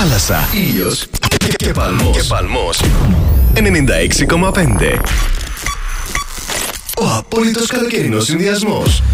θάλασσα, ήλιος και παλμός. 96,5. Ο απόλυτος καλοκαιρινός συνδυασμός.